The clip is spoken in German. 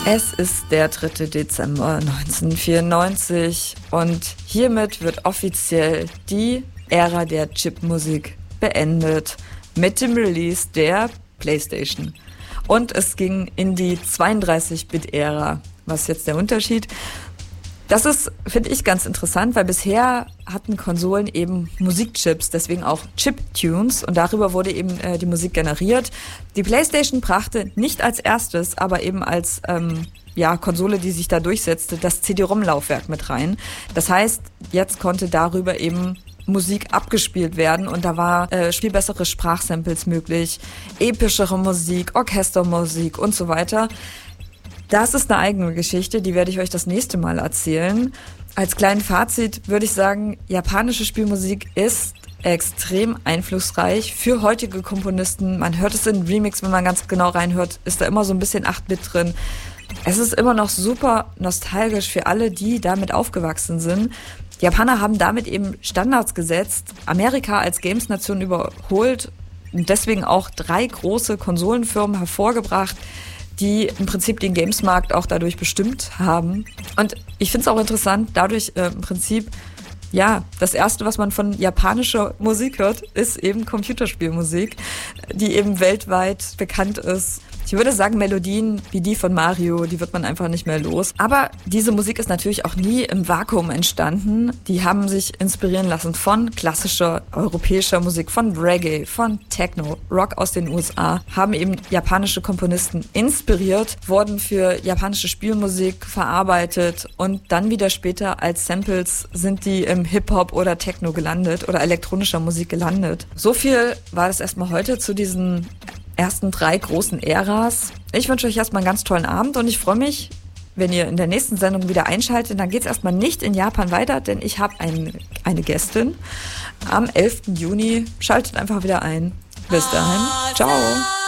Es ist der 3. Dezember 1994 und hiermit wird offiziell die Ära der Chipmusik beendet mit dem Release der PlayStation. Und es ging in die 32-Bit-Ära. Was ist jetzt der Unterschied? Das ist, finde ich, ganz interessant, weil bisher hatten Konsolen eben Musikchips, deswegen auch Chiptunes, und darüber wurde eben die Musik generiert. Die PlayStation brachte nicht als erstes, aber eben als Konsole, die sich da durchsetzte, das CD-ROM-Laufwerk mit rein. Das heißt, jetzt konnte darüber eben Musik abgespielt werden und da war viel bessere Sprachsamples möglich, epischere Musik, Orchestermusik und so weiter. Das ist eine eigene Geschichte, die werde ich euch das nächste Mal erzählen. Als kleinen Fazit würde ich sagen, japanische Spielmusik ist extrem einflussreich für heutige Komponisten. Man hört es in Remix, wenn man ganz genau reinhört, ist da immer so ein bisschen 8-Bit drin. Es ist immer noch super nostalgisch für alle, die damit aufgewachsen sind. Die Japaner haben damit eben Standards gesetzt, Amerika als Games-Nation überholt und deswegen auch 3 große Konsolenfirmen hervorgebracht, die im Prinzip den Games-Markt auch dadurch bestimmt haben. Und ich finde es auch interessant, dadurch im Prinzip, das Erste, was man von japanischer Musik hört, ist eben Computerspielmusik, die eben weltweit bekannt ist. Ich würde sagen, Melodien wie die von Mario, die wird man einfach nicht mehr los. Aber diese Musik ist natürlich auch nie im Vakuum entstanden. Die haben sich inspirieren lassen von klassischer europäischer Musik, von Reggae, von Techno, Rock aus den USA, haben eben japanische Komponisten inspiriert, wurden für japanische Spielmusik verarbeitet und dann wieder später als Samples sind die im Hip-Hop oder Techno gelandet oder elektronischer Musik gelandet. So viel war das erstmal heute zu diesen ersten 3 großen Äras. Ich wünsche euch erstmal einen ganz tollen Abend und ich freue mich, wenn ihr in der nächsten Sendung wieder einschaltet. Dann geht es erstmal nicht in Japan weiter, denn ich habe eine Gästin am 11. Juni. Schaltet einfach wieder ein. Bis dahin. Ciao.